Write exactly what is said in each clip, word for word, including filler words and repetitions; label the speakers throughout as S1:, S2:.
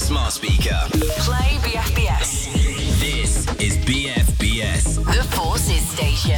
S1: smart speaker.
S2: Play B F B S.
S1: This is B F B S.
S2: The Forces Station.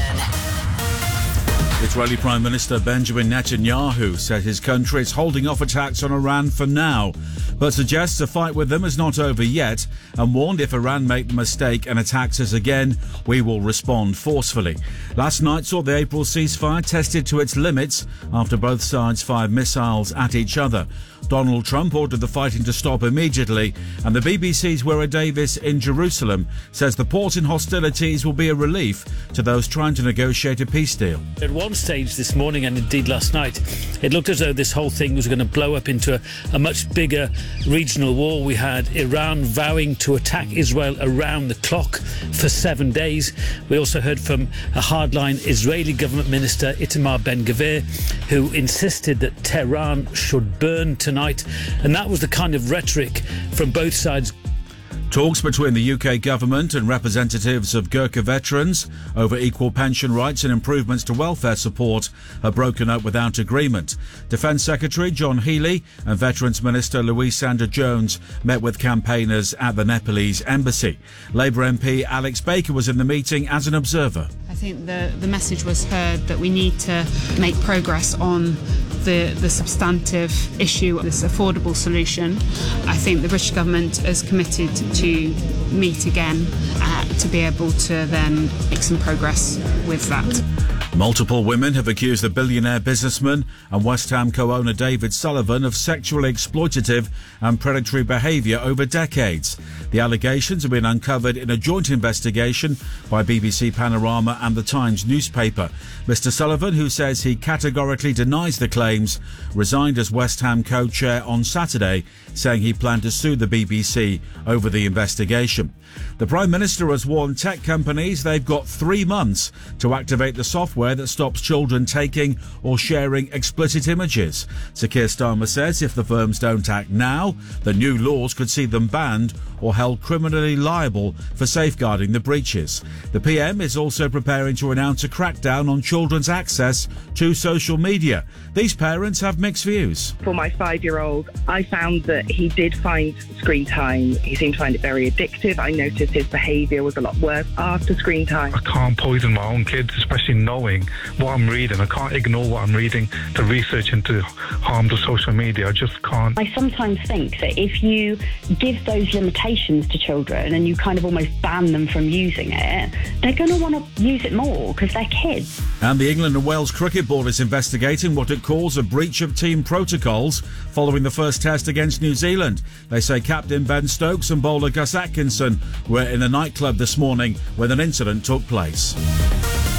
S3: Israeli Prime Minister Benjamin Netanyahu said his country is holding off attacks on Iran for now, but suggests a fight with them is not over yet and warned if Iran make the mistake and attacks us again, we will respond forcefully. Last night saw the April ceasefire tested to its limits after both sides fired missiles at each other. Donald Trump ordered the fighting to stop immediately, and the B B C's Wira Davis in Jerusalem says the pause in hostilities will be a relief to those trying to negotiate a peace deal.
S4: At one stage this morning, and indeed last night, it looked as though this whole thing was going to blow up into a, a much bigger regional war. We had Iran vowing to attack Israel around the clock for seven days. We also heard from a hardline Israeli government minister, Itamar Ben-Gvir, who insisted that Tehran should burn tonight. And that was the kind of rhetoric from both sides.
S3: Talks between the U K government and representatives of Gurkha veterans over equal pension rights and improvements to welfare support have broken up without agreement. Defence Secretary John Healey and Veterans Minister Louise Sanders-Jones met with campaigners at the Nepalese embassy. Labour M P Alex Baker was in the meeting as an observer.
S5: I think the, the message was heard that we need to make progress on the, the substantive issue, this affordable solution. I think the British government is committed to meet again uh, to be able to then make some progress with that.
S3: Multiple women have accused the billionaire businessman and West Ham co-owner David Sullivan of sexually exploitative and predatory behaviour over decades. The allegations have been uncovered in a joint investigation by B B C Panorama and the Times newspaper. Mister Sullivan, who says he categorically denies the claims, resigned as West Ham co-chair on Saturday, saying he planned to sue the B B C over the investigation. The Prime Minister has warned tech companies they've got three months to activate the software that stops children taking or sharing explicit images. Sir Keir Starmer says if the firms don't act now, the new laws could see them banned or held criminally liable for safeguarding the breaches. The P M is also preparing to announce a crackdown on children's access to social media. These parents have mixed views.
S6: For my five-year-old, I found that he did find screen time. He seemed to find it very addictive. I noticed his behaviour was a lot worse after screen time.
S7: I can't poison my own kids, especially knowing what I'm reading. I can't ignore what I'm reading. The research into harm to social media, I just can't.
S8: I sometimes think that if you give those limitations to children and you kind of almost ban them from using it, they're going to want to use it more because they're kids.
S3: And the England and Wales Cricket Board is investigating what it calls a breach of team protocols following the first test against New Zealand. They say captain Ben Stokes and bowler Gus Atkinson were in a nightclub this morning when an incident took place.